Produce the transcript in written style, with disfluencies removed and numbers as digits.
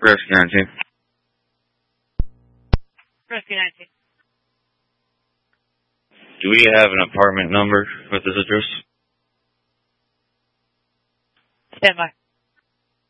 Rescue 19. Rescue 19. Do we have an apartment number with this address? Stand by.